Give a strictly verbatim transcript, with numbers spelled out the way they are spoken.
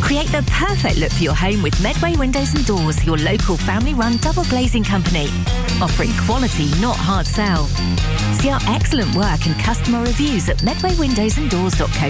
Create the perfect look for your home with Medway Windows and Doors, your local family-run double glazing company. Offering quality, not hard sell. See our excellent work and customer reviews at medway windows and doors dot co